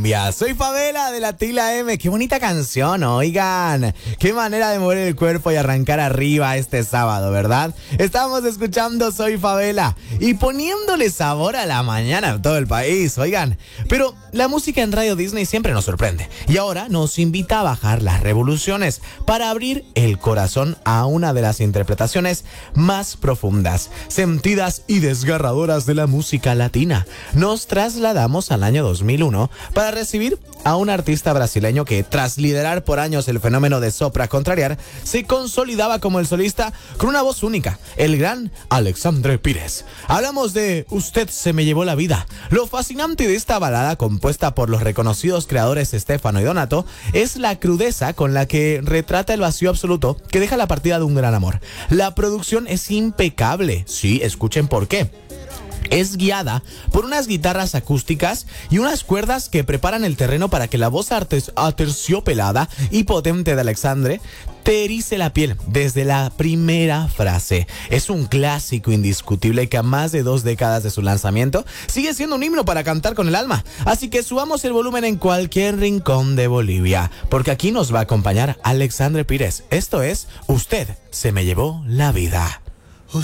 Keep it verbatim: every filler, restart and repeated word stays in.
Ya, soy Favela de la Tila M. Qué bonita canción, oigan. Qué manera de mover el cuerpo y arrancar arriba este sábado, ¿verdad? Estamos escuchando Soy Favela y poniéndole sabor a la mañana a todo el país, oigan. Pero la música en Radio Disney siempre nos sorprende y ahora nos invita a bajar las revoluciones para abrir el corazón a una de las interpretaciones más profundas, sentidas y desgarradoras de la música latina. Nos trasladamos al año dos mil uno para recibir a un artista brasileño que, tras liderar por años el fenómeno de Sopra Contrariar, se consolidaba como el solista con una voz única, el gran Alexandre Pires. Hablamos de Usted se me llevó la vida. Lo fascinante de esta balada, compuesta por los reconocidos creadores Stefano y Donato, es la crudeza con la que retrata el vacío absoluto que deja la partida de un gran amor. La producción es impecable. Sí, escuchen por qué. Es guiada por unas guitarras acústicas y unas cuerdas que preparan el terreno para que la voz aterciopelada y potente de Alexandre te erice la piel desde la primera frase. Es un clásico indiscutible que a más de dos décadas de su lanzamiento sigue siendo un himno para cantar con el alma. Así que subamos el volumen en cualquier rincón de Bolivia, porque aquí nos va a acompañar Alexandre Pires. Esto es Usted se me llevó la vida.